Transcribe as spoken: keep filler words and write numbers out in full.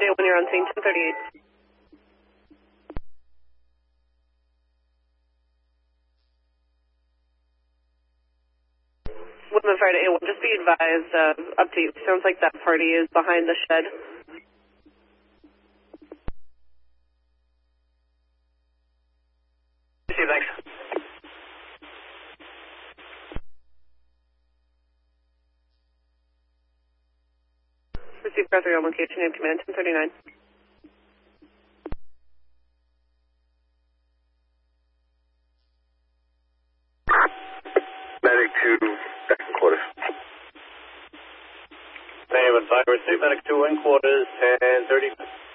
J when you're on scene, ten thirty-eight. Woodland Fire to A one, just be advised, uh, update. Sounds like that party is behind the shed. See, thanks. Receive car three on location, name command, ten thirty-nine. Medic two, second quarters. Name and fire, receive medic two in quarters, ten thirty.